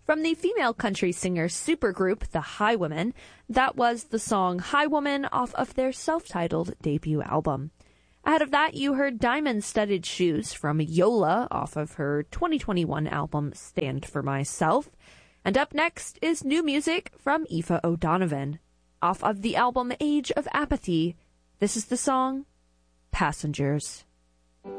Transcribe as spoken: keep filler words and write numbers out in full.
From the female country singer supergroup The Highwomen, that was the song High Woman off of their self-titled debut album. Ahead of that, you heard Diamond-Studded Shoes from Yola off of her twenty twenty-one album Stand For Myself. And up next is new music from Aoife O'Donovan. Off of the album Age of Apathy, this is the song Passengers.